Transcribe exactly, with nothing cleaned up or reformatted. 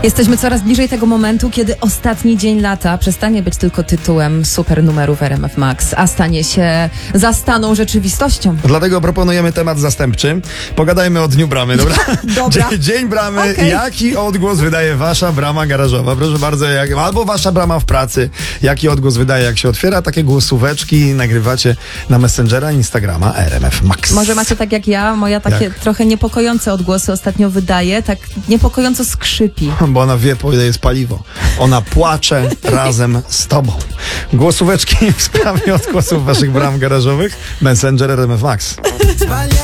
Jesteśmy coraz bliżej tego momentu, kiedy ostatni dzień lata przestanie być tylko tytułem super numerów R M F Max, a stanie się zastaną rzeczywistością. Dlatego proponujemy temat zastępczy. Pogadajmy o Dniu Bramy, dobra? Dobra. Dzie- Dzień Bramy. Okay. Jaki odgłos wydaje wasza brama garażowa? Proszę bardzo, jak, albo wasza brama w pracy. Jaki odgłos wydaje, jak się otwiera? Takie głosóweczki nagrywacie na Messengera, Instagrama R M F Max. Może macie tak jak ja, moja takie Jak? trochę niepokojące odgłosy ostatnio wydaje, tak niepokojąco skrzypi. Bo ona wie, po ile jest paliwo. Ona płacze razem z tobą. Głosóweczki w sprawie odgłosów waszych bram garażowych. Messenger R M F Max.